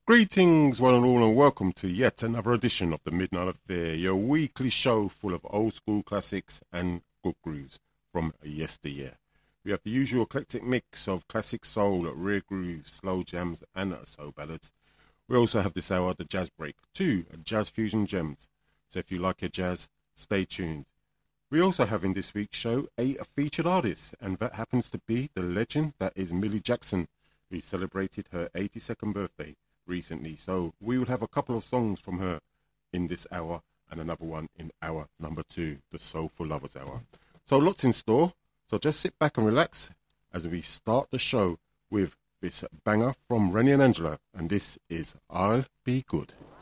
Greetings, one and all, and welcome to yet another edition of the Midnight Affair, your weekly show full of old school classics and good grooves from yesteryear. We have the usual eclectic mix of classic soul, rare grooves, slow jams, and soul ballads. We also have this hour the jazz break, two jazz fusion gems. So if you like your jazz, stay tuned. We also have in this week's show a featured artist, and that happens to be the legend that is Millie Jackson, who celebrated her 82nd birthday recently. So we will have a couple of songs from her in this hour and another one in hour number 2, the Soulful Lovers Hour. So lots in store. So just sit back and relax as we start the show with this banger from Rennie and Angela, and this is I'll Be Good.